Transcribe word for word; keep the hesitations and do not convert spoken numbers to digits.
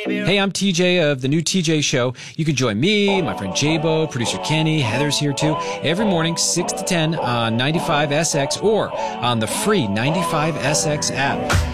Hey, I'm T J of The New T J Show. You can join me, my friend J-Bo, producer Kenny, Heather's here too, every morning, six to ten on ninety-five S X or on the free ninety-five S X app.